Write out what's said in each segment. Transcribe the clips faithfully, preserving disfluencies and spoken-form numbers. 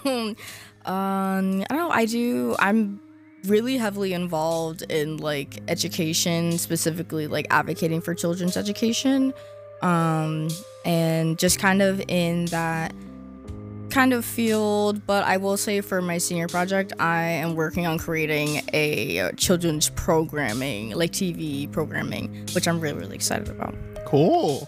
um, I don't know. I do. I'm really heavily involved in like education, specifically like advocating for children's education, um, and just kind of in that kind of field. But I will say for my senior project, I am working on creating a children's programming, like T V programming, which I'm really, really excited about. Cool.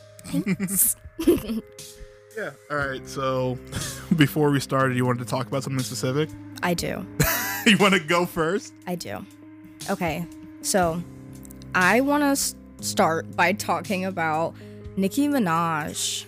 Yeah. All right. So before we started, you wanted to talk about something specific? I do. You want to go first? I do. Okay. So I want to s- start by talking about Nicki Minaj.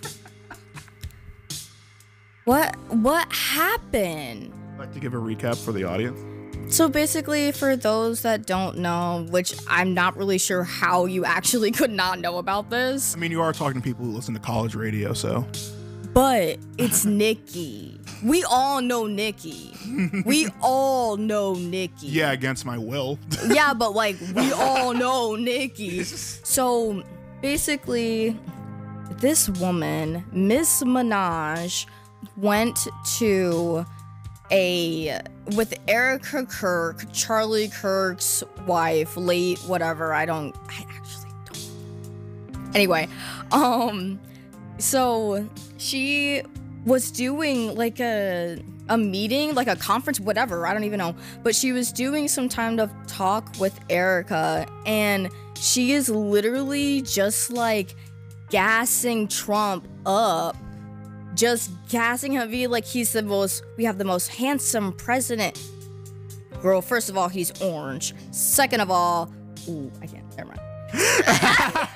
What what happened? I'd like to give a recap for the audience. So basically, for those that don't know, which I'm not really sure how you actually could not know about this, I mean, you are talking to people who listen to college radio, so. but it's Nicki. We all know Nicki. We all know Nicki. Yeah, against my will. Yeah, but like, we all know Nicki. So basically, this woman, Miss Minaj, went to a with Erica Kirk, Charlie Kirk's wife, late whatever. I don't. I actually don't. Anyway, um, so she was doing like a a meeting, like a conference, whatever. I don't even know. But she was doing some time to talk with Erica, and she is literally just like gassing Trump up. Just gassing him, be like he's the most, we have the most handsome president. Girl, first of all, he's orange. Second of all, ooh, I can't, never mind.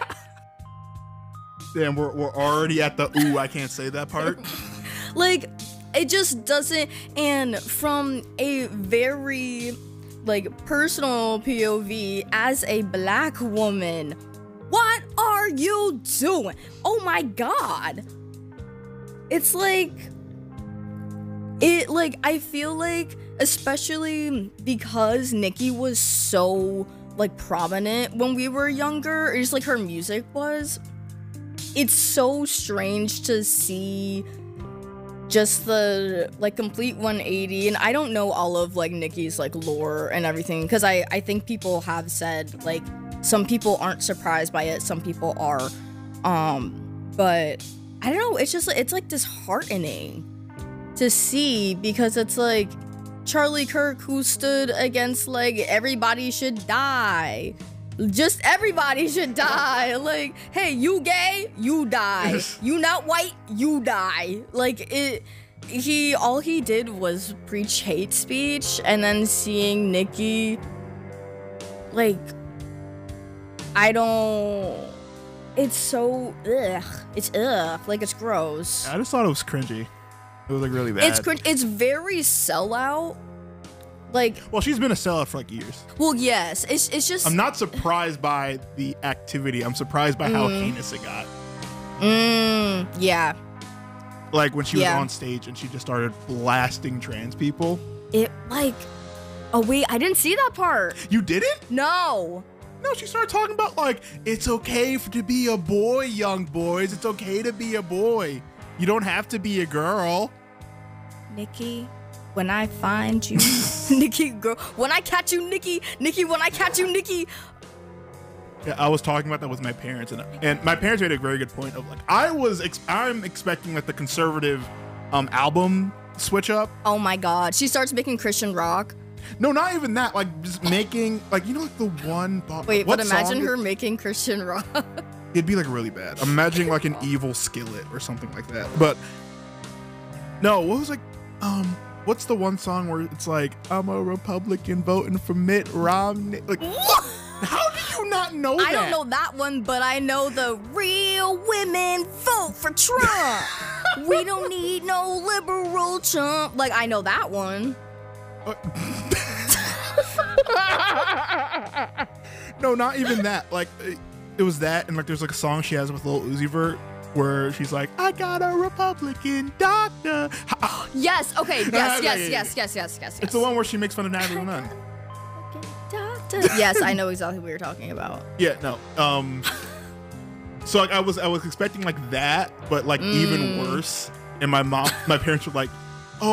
Damn, we're, we're already at the, ooh, I can't say that part. Like, it just doesn't, and from a very, like, personal P O V, as a black woman, what are you doing? Oh my God. It's like, it, like, I feel like, especially because Nicki was so, like, prominent when we were younger, or just, like, her music was, it's so strange to see just the, like, complete one eighty, and I don't know all of, like, Nicki's, like, lore and everything, because I, I think people have said, like, some people aren't surprised by it, some people are, um, but I don't know, it's just, it's like disheartening to see, because it's like Charlie Kirk, who stood against like everybody should die, just everybody should die, like, hey, you gay, you die, you not white, you die, like, it, he, all he did was preach hate speech, and then seeing Nicki, like, I don't, it's so, ugh. It's ugh. Like, it's gross. I just thought it was cringy. It was, like, really bad. It's cringe. It's very sellout. Like, well, she's been a sellout for, like, years. Well, yes. It's it's just... I'm not surprised by the activity. I'm surprised by mm. how heinous it got. Mm, yeah. Like, when she was yeah. on stage and she just started blasting trans people. It, like... Oh, wait. I didn't see that part. You didn't? No. No, she started talking about, like, it's okay for, to be a boy, young boys. It's okay to be a boy. You don't have to be a girl. Nicki, when I find you, Nicki, girl, when I catch you, Nicki, Nicki, when I catch you, Nicki. Yeah, I was talking about that with my parents, and and my parents made a very good point of, like, I was, ex- I'm expecting, like, the conservative um, album switch up. Oh, my God. She starts making Christian rock. No, not even that. Like, just making, like, you know, like the one. Bo- Wait, what but imagine her it, making Christian rock. It'd be, like, really bad. I'm imagining, like, an evil skillet or something like that. But, no, what was, like, um, what's the one song where it's like, I'm a Republican voting for Mitt Romney? Like, what? How do you not know that? I don't know that one, but I know the real women vote for Trump. We don't need no liberal Trump. Like, I know that one. No, not even that. Like, it was that, and like there's like a song she has with Lil Uzi Vert where she's like, I got a Republican doctor. Yes, okay, yes, yes, yes, yes, yes, yes, yes. It's the one where she makes fun of Natalie Nunn. Yes, I know exactly what you're talking about. Yeah, no. Um so like I was I was expecting like that, but like mm. even worse. And my mom, my parents were like,